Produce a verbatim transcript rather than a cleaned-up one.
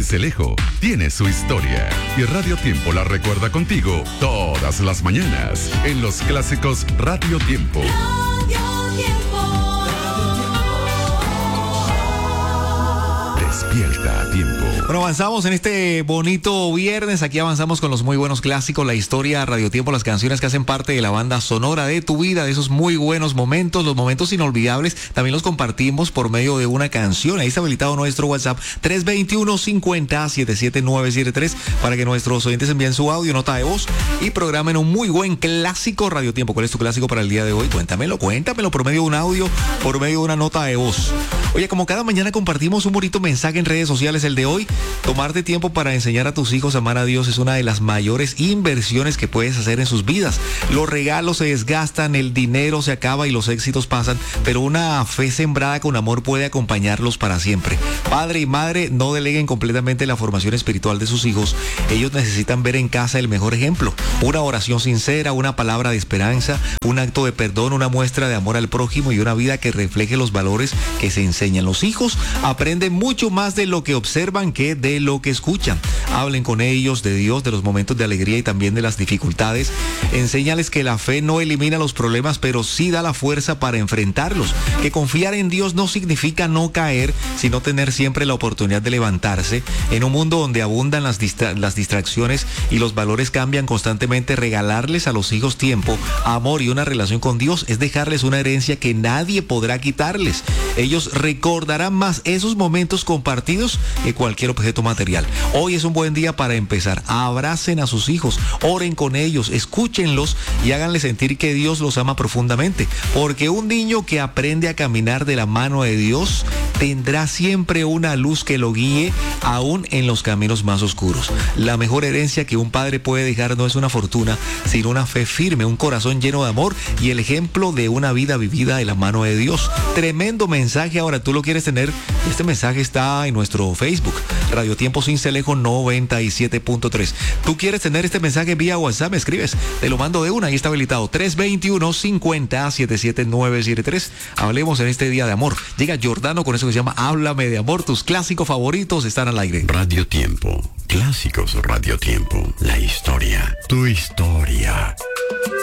Sincelejo tiene su historia y Radio Tiempo la recuerda contigo todas las mañanas en los clásicos Radio Tiempo. Radio Tiempo. Despierta a tiempo. Bueno, avanzamos en este bonito viernes. Aquí avanzamos con los muy buenos clásicos, la historia, Radio Tiempo, las canciones que hacen parte de la banda sonora de tu vida, de esos muy buenos momentos, los momentos inolvidables. También los compartimos por medio de una canción. Ahí está habilitado nuestro WhatsApp tres dos uno, cincuenta, setenta y siete nueve siete tres para que nuestros oyentes envíen su audio, nota de voz y programen un muy buen clásico Radio Tiempo. ¿Cuál es tu clásico para el día de hoy? Cuéntamelo, cuéntamelo por medio de un audio, por medio de una nota de voz. Oye, como cada mañana compartimos un bonito mensaje en redes sociales, el de hoy, tomarte tiempo para enseñar a tus hijos a amar a Dios es una de las mayores inversiones que puedes hacer en sus vidas. Los regalos se desgastan, el dinero se acaba y los éxitos pasan, pero una fe sembrada con amor puede acompañarlos para siempre. Padre y madre, no deleguen completamente la formación espiritual de sus hijos. Ellos necesitan ver en casa el mejor ejemplo. Una oración sincera, una palabra de esperanza, un acto de perdón, una muestra de amor al prójimo y una vida que refleje los valores que se enseñan. Los hijos aprenden mucho más de lo que observan que de lo que escuchan. Hablen con ellos de Dios, de los momentos de alegría y también de las dificultades. Enséñales que la fe no elimina los problemas, pero sí da la fuerza para enfrentarlos. Que confiar en Dios no significa no caer, sino tener siempre la oportunidad de levantarse. En un mundo donde abundan las, distra- las distracciones y los valores cambian constantemente, regalarles a los hijos tiempo, amor y una relación con Dios es dejarles una herencia que nadie podrá quitarles. Ellos recordarán más esos momentos compartidos que cualquier objeto material. Hoy es un buen día para empezar. Abracen a sus hijos, oren con ellos, escúchenlos y háganles sentir que Dios los ama profundamente. Porque un niño que aprende a caminar de la mano de Dios tendrá siempre una luz que lo guíe aún en los caminos más oscuros. La mejor herencia que un padre puede dejar no es una fortuna, sino una fe firme, un corazón lleno de amor y el ejemplo de una vida vivida de la mano de Dios. Tremendo mensaje. Ahora tú lo quieres tener. Este mensaje está en nuestro Facebook, Radio Tiempo Sincelejo noventa y siete punto tres. Tú quieres tener este mensaje vía WhatsApp, me escribes, te lo mando de una, ahí está habilitado, tres dos uno, cincuenta, setenta y siete nueve siete tres. Hablemos en este día de amor. Llega Giordano con eso que se llama Háblame de Amor. Tus clásicos favoritos están al aire. Radio Tiempo, clásicos Radio Tiempo, la historia, tu historia.